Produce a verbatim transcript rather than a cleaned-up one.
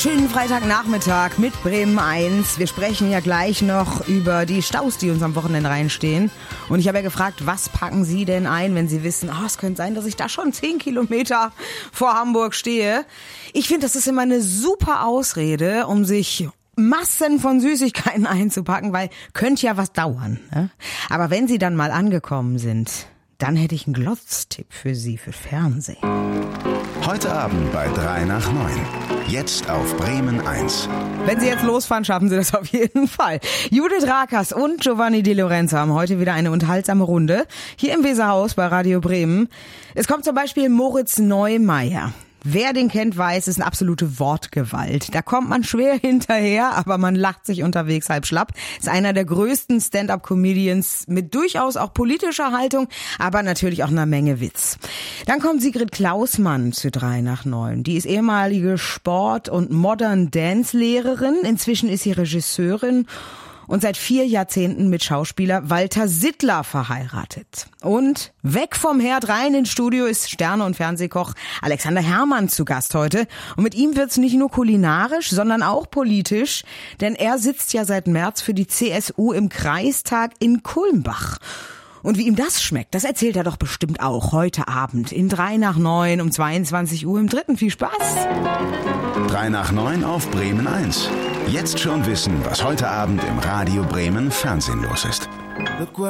schönen Freitagnachmittag mit Bremen eins. Wir sprechen ja gleich noch über die Staus, die uns am Wochenende reinstehen. Und ich habe ja gefragt, was packen Sie denn ein, wenn Sie wissen, oh, es könnte sein, dass ich da schon zehn Kilometer vor Hamburg stehe. Ich finde, das ist immer eine super Ausrede, um sich Massen von Süßigkeiten einzupacken, weil könnte ja was dauern. Ne? Aber wenn Sie dann mal angekommen sind, dann hätte ich einen Glotztipp für Sie für Fernsehen. Heute Abend bei drei nach neun. Jetzt auf Bremen eins. Wenn Sie jetzt losfahren, schaffen Sie das auf jeden Fall. Judith Rakers und Giovanni Di Lorenzo haben heute wieder eine unterhaltsame Runde hier im Weserhaus bei Radio Bremen. Es kommt zum Beispiel Moritz Neumeier. Wer den kennt, weiß, ist eine absolute Wortgewalt. Da kommt man schwer hinterher, aber man lacht sich unterwegs halb schlapp. Ist einer der größten Stand-up-Comedians mit durchaus auch politischer Haltung, aber natürlich auch einer Menge Witz. Dann kommt Sigrid Klausmann zu drei nach neun. Die ist ehemalige Sport- und Modern-Dance-Lehrerin. Inzwischen ist sie Regisseurin und seit vier Jahrzehnten mit Schauspieler Walter Sittler verheiratet. Und weg vom Herd rein ins Studio ist Sterne- und Fernsehkoch Alexander Herrmann zu Gast heute. Und mit ihm wird's nicht nur kulinarisch, sondern auch politisch, denn er sitzt ja seit März für die C S U im Kreistag in Kulmbach. Und wie ihm das schmeckt, das erzählt er doch bestimmt auch heute Abend in drei nach neun um zweiundzwanzig Uhr im Dritten. Viel Spaß! drei nach neun auf Bremen eins. Jetzt schon wissen, was heute Abend im Radio Bremen Fernsehen los ist.